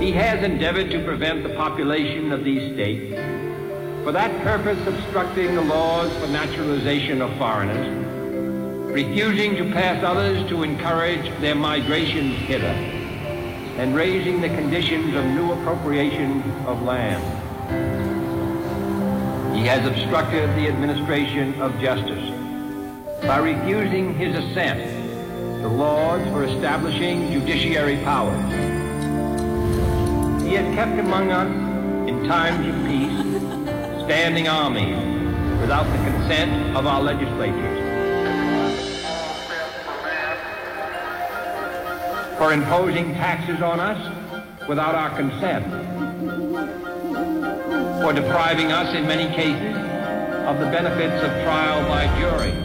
He has endeavored to prevent the population of these states, for that purpose obstructing the laws for naturalization of foreigners, refusing to pass others to encourage their migrations hither, and raising the conditions of new appropriation of land. He has obstructed the administration of justice by refusing his assent to laws for establishing judiciary powers. He has kept among us, in times of peace, standing armies without the consent of our legislatures, for imposing taxes on us without our consent, for depriving us in many cases of the benefits of trial by jury,